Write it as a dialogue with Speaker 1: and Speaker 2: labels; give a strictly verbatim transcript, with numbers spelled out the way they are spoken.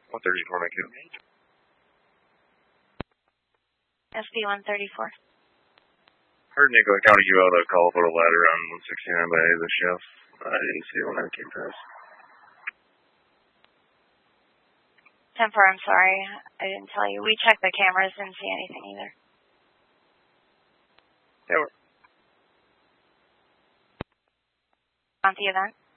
Speaker 1: one thirty-four, make it.
Speaker 2: S P one thirty-four.
Speaker 1: Heard Nicollet County give out a call about a ladder on one sixty-nine by the chef. I didn't see it when I came past.
Speaker 2: ten four, I'm sorry. I didn't tell you. We checked the cameras, didn't see anything either.
Speaker 1: Yeah, we're
Speaker 2: On the event.